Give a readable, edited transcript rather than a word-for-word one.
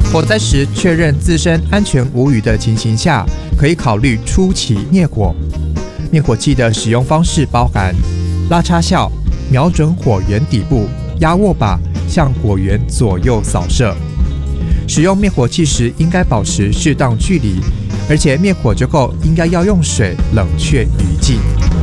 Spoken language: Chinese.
火灾时确认自身安全无虞的情形下，可以考虑初期灭火。灭火器的使用方式包含拉插效、瞄准火源底部、压握把，向火源左右扫射。使用灭火器时应该保持适当距离，而且灭火之后应该要用水冷却余烬。